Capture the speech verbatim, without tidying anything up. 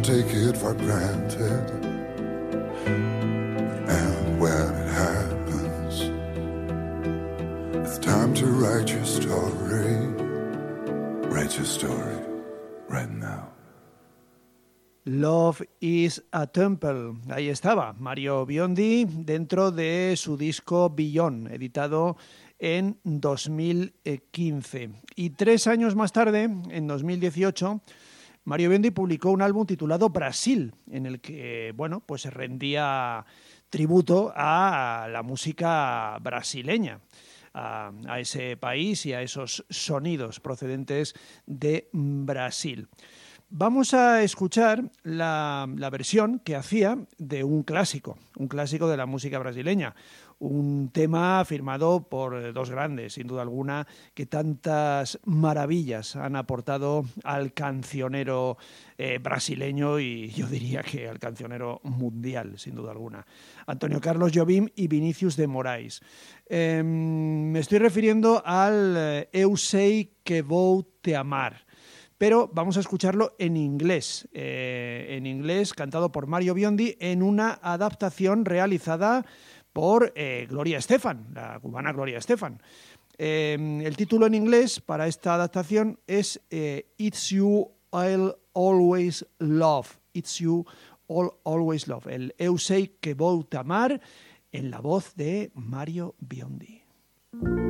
don't take it for granted. And when it happens, it's time to write your story. Write your story right now. Love is a Temple. Ahí estaba Mario Biondi dentro de su disco Beyond, editado en dos mil quince. Y tres años más tarde, en dos mil dieciocho, Mario Biondi publicó un álbum titulado Brasil, en el que, bueno, pues se rendía tributo a la música brasileña, a, a ese país y a esos sonidos procedentes de Brasil. Vamos a escuchar la, la versión que hacía de un clásico, un clásico de la música brasileña, un tema firmado por dos grandes, sin duda alguna, que tantas maravillas han aportado al cancionero eh, brasileño y yo diría que al cancionero mundial, sin duda alguna. Antonio Carlos Jobim y Vinícius de Moraes. Eh, me estoy refiriendo al Eu sei que vou te amar. Pero vamos a escucharlo en inglés, eh, en inglés cantado por Mario Biondi en una adaptación realizada por eh, Gloria Estefan, la cubana Gloria Estefan. Eh, el título en inglés para esta adaptación es eh, It's You I'll Always Love, It's You I'll Always Love, el Eu sei que vou te amar en la voz de Mario Biondi.